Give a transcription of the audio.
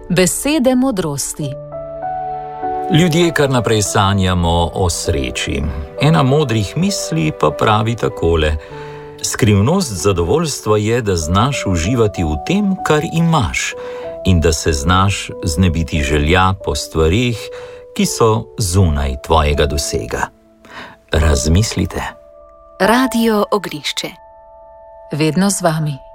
Besede modrosti. Ljudje kar naprej sanjamo o sreči. Ena modrih misli pa pravi takole: skrivnost zadovoljstva je, da znaš uživati v tem, kar imaš, in da se znaš znebiti želja po stvarih, ki so zunaj tvojega dosega. Razmislite. Radio Oglišče. Vedno z vami.